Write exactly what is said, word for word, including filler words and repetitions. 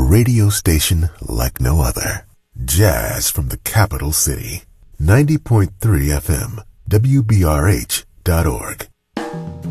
radio station like no other. Jazz from the capital city. ninety point three F M, W B R H dot org.